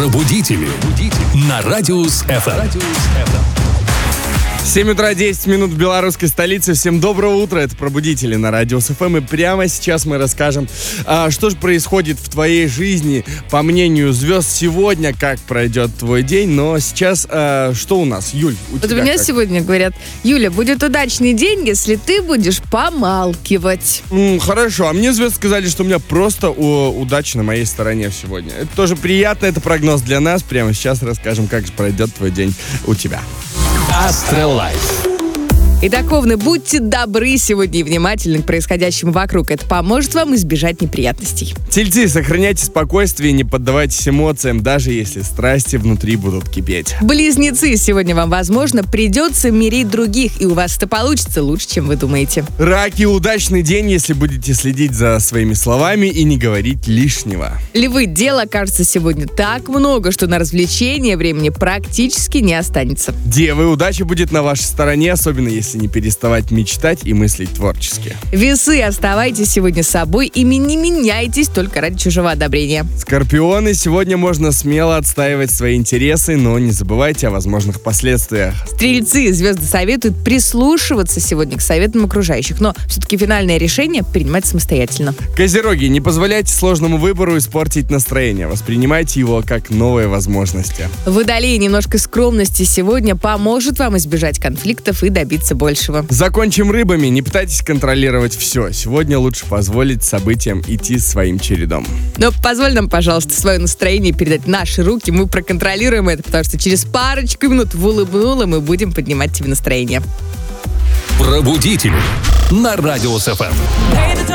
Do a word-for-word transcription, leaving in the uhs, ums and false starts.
Пробудители. На Радиус эф эм. семь утра десять минут в белорусской столице. Всем доброго утра, это Пробудители на Радиус эф эм. И прямо сейчас мы расскажем, а, что же происходит в твоей жизни, по мнению звезд сегодня, как пройдет твой день. Но сейчас, а, что у нас, Юль? У вот тебя у меня как? сегодня говорят: Юля, будет удачный день, если ты будешь помалкивать. М, хорошо, а мне звезды сказали, что у меня просто о, удача на моей стороне сегодня. Это тоже приятно, это прогноз для нас. Прямо сейчас расскажем, как же пройдет твой день у тебя. Астролайф. Итак, Овны, будьте добры сегодня и внимательны к происходящему вокруг. Это поможет вам избежать неприятностей. Тельцы, сохраняйте спокойствие и не поддавайтесь эмоциям, даже если страсти внутри будут кипеть. Близнецы, сегодня вам, возможно, придется мирить других, и у вас это получится лучше, чем вы думаете. Раки, удачный день, если будете следить за своими словами и не говорить лишнего. Львы, дела кажется сегодня так много, что на развлечение времени практически не останется. Девы, удача будет на вашей стороне, особенно если не переставать мечтать и мыслить творчески. Весы, оставайтесь сегодня собой и не меняйтесь только ради чужого одобрения. Скорпионы, сегодня можно смело отстаивать свои интересы, но не забывайте о возможных последствиях. Стрельцы, звезды советуют прислушиваться сегодня к советам окружающих, но все-таки финальное решение принимать самостоятельно. Козероги, не позволяйте сложному выбору испортить настроение, воспринимайте его как новые возможности. Водолеи, немножко скромности сегодня поможет вам избежать конфликтов и добиться большего. Закончим рыбами, не пытайтесь контролировать все. Сегодня лучше позволить событиям идти своим чередом. Но позволь нам, пожалуйста, свое настроение передать в наши руки. Мы проконтролируем это, потому что через парочку минут в улыбнуло мы будем поднимать тебе настроение. Пробудители на Радиус эф эм.